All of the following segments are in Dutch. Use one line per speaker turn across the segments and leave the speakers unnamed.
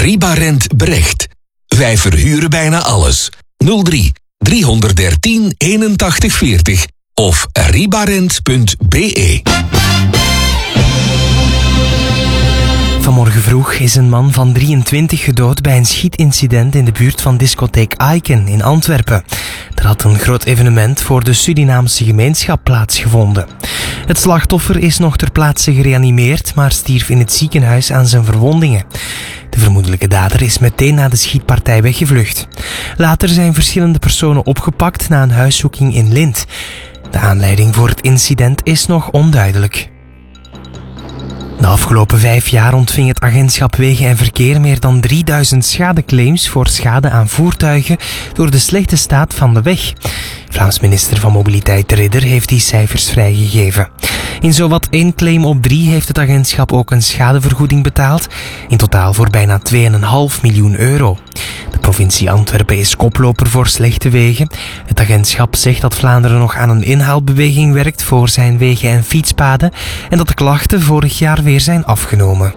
Ribarent Brecht. Wij verhuren bijna alles. 03 313 81 40 of ribarent.be.
Vanmorgen vroeg is een man van 23 gedood bij een schietincident in de buurt van discotheek Aiken in Antwerpen. Er had een groot evenement voor de Surinaamse gemeenschap plaatsgevonden. Het slachtoffer is nog ter plaatse gereanimeerd, maar stierf in het ziekenhuis aan zijn verwondingen. De vermoedelijke dader is meteen na de schietpartij weggevlucht. Later zijn verschillende personen opgepakt na een huiszoeking in Lint. De aanleiding voor het incident is nog onduidelijk. De afgelopen 5 jaar ontving het agentschap Wegen en Verkeer meer dan 3000 schadeclaims voor schade aan voertuigen door de slechte staat van de weg. Vlaams minister van Mobiliteit De Ridder heeft die cijfers vrijgegeven. In zowat 1 claim op 3 heeft het agentschap ook een schadevergoeding betaald, in totaal voor bijna 2,5 miljoen euro. De provincie Antwerpen is koploper voor slechte wegen. Het agentschap zegt dat Vlaanderen nog aan een inhaalbeweging werkt voor zijn wegen en fietspaden en dat de klachten vorig jaar weer zijn afgenomen.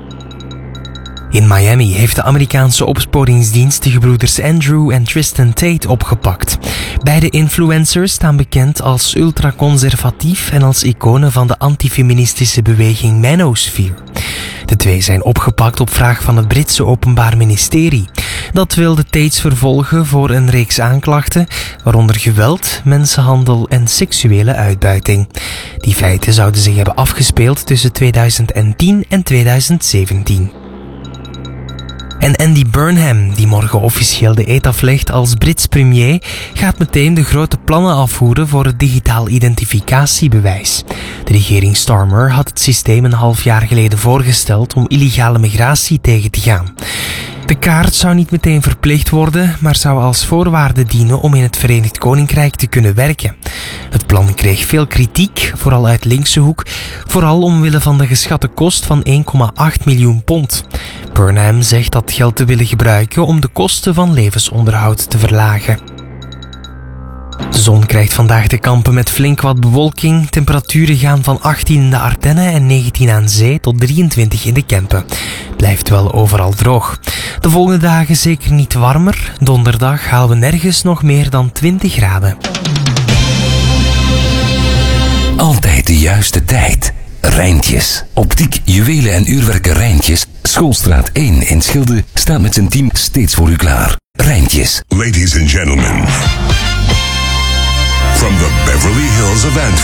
In Miami heeft de Amerikaanse opsporingsdienst de gebroeders Andrew en Tristan Tate opgepakt. Beide influencers staan bekend als ultraconservatief en als iconen van de antifeministische beweging Manosphere. De twee zijn opgepakt op vraag van het Britse Openbaar Ministerie. Dat wil de Tates vervolgen voor een reeks aanklachten, waaronder geweld, mensenhandel en seksuele uitbuiting. Die feiten zouden zich hebben afgespeeld tussen 2010 en 2017. En Andy Burnham, die morgen officieel de eed aflegt als Brits premier, gaat meteen de grote plannen afvoeren voor het digitaal identificatiebewijs. De regering Starmer had het systeem een half jaar geleden voorgesteld om illegale migratie tegen te gaan. De kaart zou niet meteen verplicht worden, maar zou als voorwaarde dienen om in het Verenigd Koninkrijk te kunnen werken. Het plan kreeg veel kritiek, vooral uit linkse hoek, vooral omwille van de geschatte kost van 1,8 miljoen pond. Burnham zegt dat geld te willen gebruiken om de kosten van levensonderhoud te verlagen. De zon krijgt vandaag te kampen met flink wat bewolking. Temperaturen gaan van 18 in de Ardennen en 19 aan zee tot 23 in de Kempen. Blijft wel overal droog. De volgende dagen zeker niet warmer. Donderdag halen we nergens nog meer dan 20 graden.
Altijd de juiste tijd. Rijntjes. Optiek, juwelen en uurwerken Rijntjes. Schoolstraat 1 in Schilde staat met zijn team steeds voor u klaar. Rijntjes.
Ladies and gentlemen, from the Beverly Hills of Antwerp.